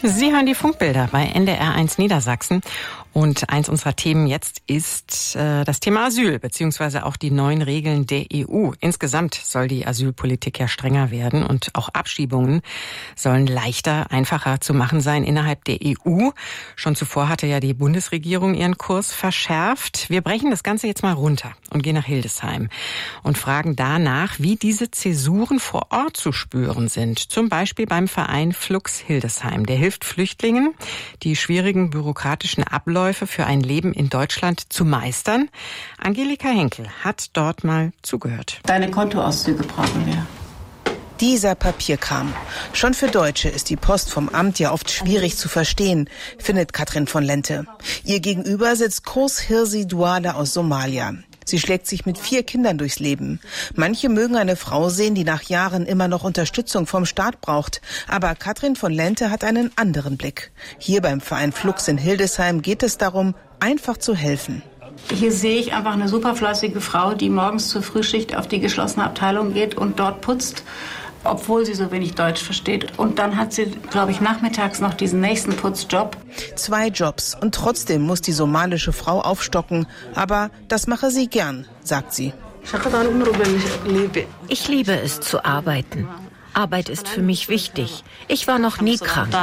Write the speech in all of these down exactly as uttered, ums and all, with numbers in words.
Sie hören die Funkbilder bei N D R eins Niedersachsen. Und eins unserer Themen jetzt ist äh, das Thema Asyl, beziehungsweise auch die neuen Regeln der E U. Insgesamt soll die Asylpolitik ja strenger werden und auch Abschiebungen sollen leichter, einfacher zu machen sein innerhalb der E U. Schon zuvor hatte ja die Bundesregierung ihren Kurs verschärft. Wir brechen das Ganze jetzt mal runter und gehen nach Hildesheim und fragen danach, wie diese Zäsuren vor Ort zu spüren sind. Zum Beispiel beim Verein Flux Hildesheim. Der hilft Flüchtlingen, die schwierigen bürokratischen Abläufe für ein Leben in Deutschland zu meistern. Angelika Henkel hat dort mal zugehört. Deine Kontoauszüge brauchen wir. Dieser Papierkram. Schon für Deutsche ist die Post vom Amt ja oft schwierig zu verstehen, findet Katrin von Lente. Ihr gegenüber sitzt Kurs Hirsi Duale aus Somalia. Sie schlägt sich mit vier Kindern durchs Leben. Manche mögen eine Frau sehen, die nach Jahren immer noch Unterstützung vom Staat braucht. Aber Katrin von Lente hat einen anderen Blick. Hier beim Verein Flux in Hildesheim geht es darum, einfach zu helfen. Hier sehe ich einfach eine super fleißige Frau, die morgens zur Frühschicht auf die geschlossene Abteilung geht und dort putzt, obwohl sie so wenig Deutsch versteht. Und dann hat sie, glaube ich, nachmittags noch diesen nächsten Putzjob. Zwei Jobs und trotzdem muss die somalische Frau aufstocken. Aber das mache sie gern, sagt sie. Ich liebe es zu arbeiten. Arbeit ist für mich wichtig. Ich war noch nie krank.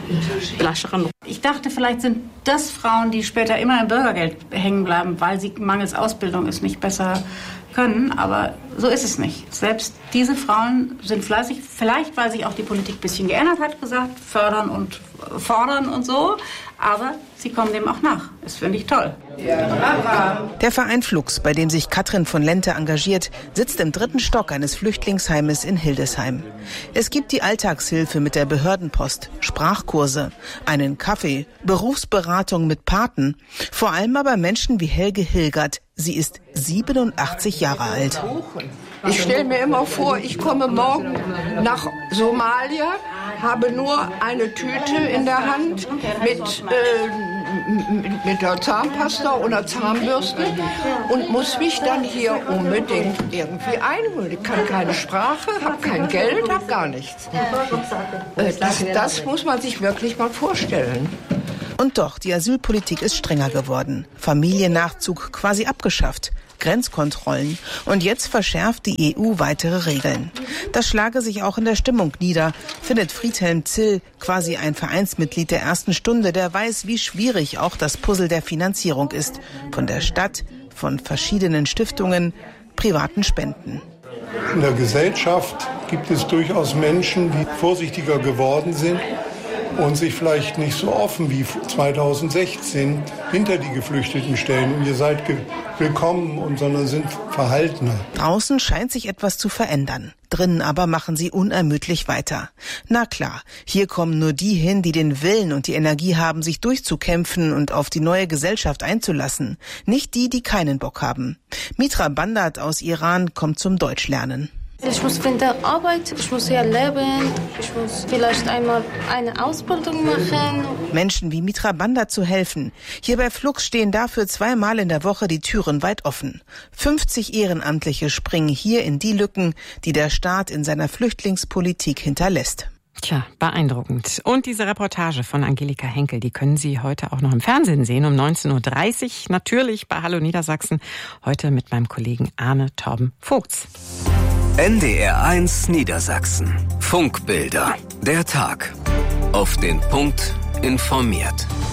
Ich dachte, vielleicht sind das Frauen, die später immer im Bürgergeld hängen bleiben, weil sie mangels Ausbildung es nicht besser können, aber so ist es nicht. Selbst diese Frauen sind fleißig, vielleicht weil sich auch die Politik ein bisschen geändert hat, gesagt, fördern und fordern und so, aber sie kommen dem auch nach. Das finde ich toll. Der Verein Flux, bei dem sich Katrin von Lente engagiert, sitzt im dritten Stock eines Flüchtlingsheimes in Hildesheim. Es gibt die Alltagshilfe mit der Behördenpost, Sprachkurse, einen Kaffee, Berufsberatung mit Paten, vor allem aber Menschen wie Helge Hilgert. Sie ist siebenundachtzig Jahre alt. Ich stelle mir immer vor, ich komme morgen nach Somalia, habe nur eine Tüte in der Hand mit, äh, mit, mit der Zahnpasta oder Zahnbürste und muss mich dann hier unbedingt irgendwie einholen. Ich kann keine Sprache, habe kein Geld, habe gar nichts. Äh, das, das muss man sich wirklich mal vorstellen. Und doch, die Asylpolitik ist strenger geworden. Familiennachzug quasi abgeschafft. Grenzkontrollen. Und jetzt verschärft die E U weitere Regeln. Das schlage sich auch in der Stimmung nieder, findet Friedhelm Zill, quasi ein Vereinsmitglied der ersten Stunde, der weiß, wie schwierig auch das Puzzle der Finanzierung ist. Von der Stadt, von verschiedenen Stiftungen, privaten Spenden. In der Gesellschaft gibt es durchaus Menschen, die vorsichtiger geworden sind und sich vielleicht nicht so offen wie zweitausendsechzehn hinter die Geflüchteten stellen. Und ihr seid ge- willkommen, und sondern sind verhaltener. Draußen scheint sich etwas zu verändern. Drinnen aber machen sie unermüdlich weiter. Na klar, hier kommen nur die hin, die den Willen und die Energie haben, sich durchzukämpfen und auf die neue Gesellschaft einzulassen. Nicht die, die keinen Bock haben. Mitra Bandat aus Iran kommt zum Deutschlernen. Ich muss finden Arbeit, ich muss hier leben, ich muss vielleicht einmal eine Ausbildung machen. Menschen wie Mitra Bandat zu helfen. Hier bei Flux stehen dafür zweimal in der Woche die Türen weit offen. fünfzig Ehrenamtliche springen hier in die Lücken, die der Staat in seiner Flüchtlingspolitik hinterlässt. Tja, beeindruckend. Und diese Reportage von Angelika Henkel, die können Sie heute auch noch im Fernsehen sehen um neunzehn Uhr dreißig. Natürlich bei Hallo Niedersachsen. Heute mit meinem Kollegen Arne Torben Vogts. N D R eins Niedersachsen. Funkbilder. Der Tag. Auf den Punkt informiert.